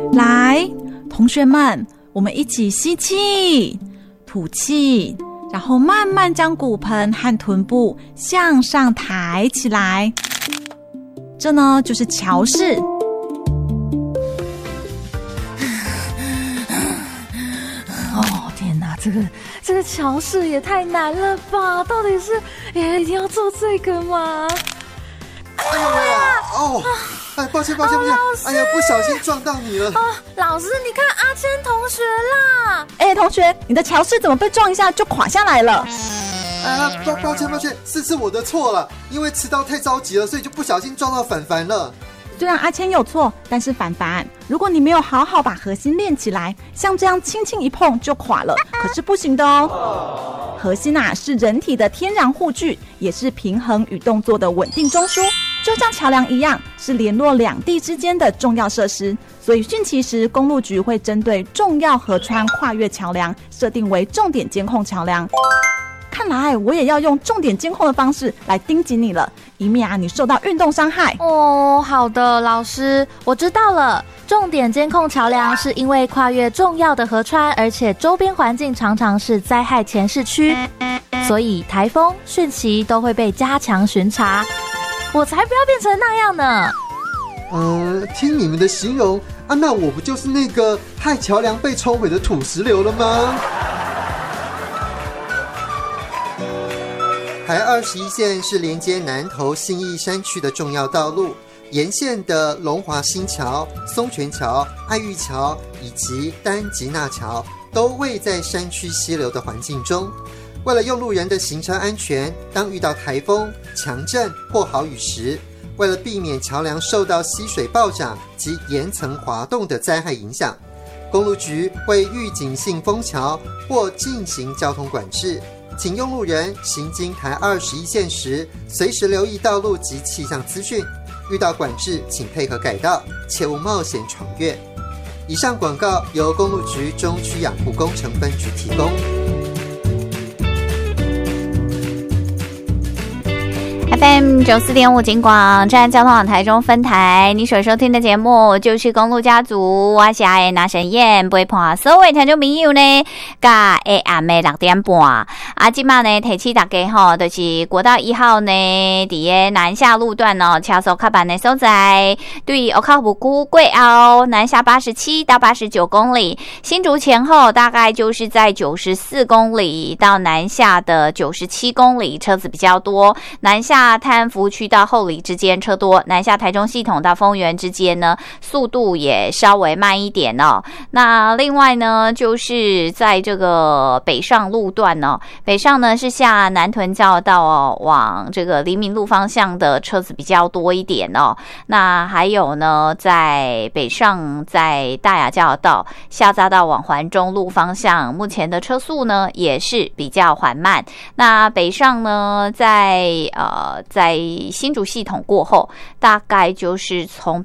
来，同学们，我们一起吸气吐气，然后慢慢将骨盆和臀部向上抬起来，这呢就是桥式。 哦，天哪，这个桥式也太难了吧？到底是一定要做这个吗？ 哎呀，哦，哎，抱歉，哎呀，不小心撞到你了。 哦，老师，你看阿谦同学啦。 同学，你的桥式怎么被撞一下就垮下来了？ 抱歉，是我的错了，因为迟到太着急了，所以就不小心撞到凡了。 虽然阿谦有错，但是凡，如果你没有好好把核心练起来，像这样轻轻一碰就垮了，可是不行的哦。核心是人体的天然护具，也是平衡与动作的稳定中枢，就像桥梁一样，是联络两地之间的重要设施。所以汛期时，公路局会针对重要河川跨越桥梁，设定为重点监控桥梁。看来我也要用重点监控的方式来盯紧你了，以免你受到运动伤害。 哦，好的，老师，我知道了。重点监控桥梁是因为跨越重要的河川，而且周边环境常常是灾害前市区，所以台风、汛期都会被加强巡查。我才不要变成那样呢。 听你们的形容那我不就是那个害桥梁被冲毁的土石流了吗？台21线是连接南投信义山区的重要道路，沿线的龙华新桥、松泉桥、爱玉桥以及丹吉纳桥都位在山区溪流的环境中。为了用路人的行车安全，当遇到台风、强阵或豪雨时，为了避免桥梁受到溪水暴涨及岩层滑动的灾害影响，公路局会预警性封桥或进行交通管制。请用路人行经台21线时，随时留意道路及气象资讯，遇到管制请配合改道，切勿冒险闯越。以上广告由公路局中区养护工程分局提供。 FM 94.5警广站交通网台中分台，你所收听的节目就是公路家族，我是阿拿神燕，陪伴所有听众朋友呢，甲下暗的6点半。今晚呢提醒大家吼，就是国道1号呢，伫个南下路段哦，车速较慢的所在，对乌靠埔区过后，南下87到89公里，新竹前后大概就是在94公里到南下的97公里，车子比较多。南下潭福区到后里之间车多，南下台中系统到丰原之间呢，速度也稍微慢一点哦。那另外呢，就是在这个北上路段呢，北上呢是下南屯交道哦，往这个黎明路方向的车子比较多一点哦。那还有呢，在北上在大雅交道下匝道往环中路方向，目前的车速呢也是比较缓慢。那北上呢，在新竹系统过后，大概就是从